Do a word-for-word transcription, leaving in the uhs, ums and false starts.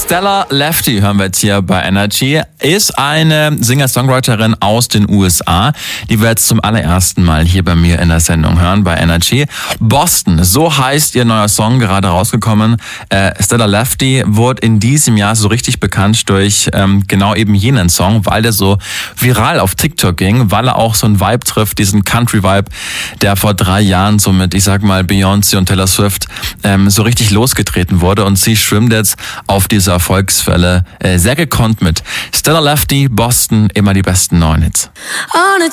Stella Lefty hören wir jetzt hier bei Energy, ist eine Singer-Songwriterin aus den U S A, die wir jetzt zum allerersten Mal hier bei mir in der Sendung hören bei Energy. Boston, so heißt ihr neuer Song, gerade rausgekommen. Äh, Stella Lefty wurde in diesem Jahr so richtig bekannt durch ähm, genau eben jenen Song, weil der so viral auf TikTok ging, weil er auch so einen Vibe trifft, diesen Country-Vibe, der vor drei Jahren so mit, ich sag mal, Beyoncé und Taylor Swift ähm, so richtig losgetreten wurde, und sie schwimmt jetzt auf dieser Erfolgswelle äh, sehr gekonnt mit. Stella Lefty, Boston, immer die besten neuen Hits. On a